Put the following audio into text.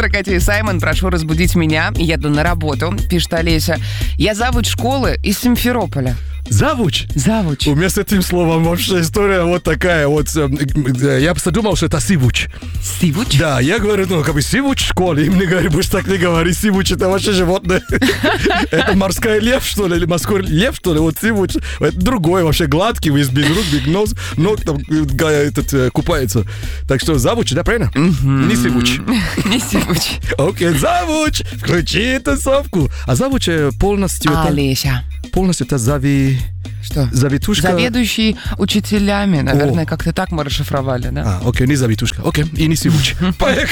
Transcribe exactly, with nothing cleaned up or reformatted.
утро, Катя и Саймон. Прошу разбудить меня. Еду на работу, пишет Олеся. Я завуч школы из Симферополя. Завуч? Завуч. У меня с этим словом вообще история вот такая вот. Я просто думал, что это сивуч. Сивуч? Да, я говорю, ну, как бы сивуч в школе. И мне говорят, будешь так не говори, сивуч это вообще животное. Это морской лев, что ли, или морской лев, что ли, вот сивуч. Это другой, вообще гладкий, весь без рук, без нос, ног там этот купается. Так что завуч, да, правильно? Не сивуч. Не сивуч. Окей, завуч, включи тусовку. А завуч полностью это... Олеся. Полностью это зави... Что? Завитушка? Заведующий учителями. Наверное, О. как-то так мы расшифровали, да? А, окей, не завитушка. Окей, и не сивуч. Поехали.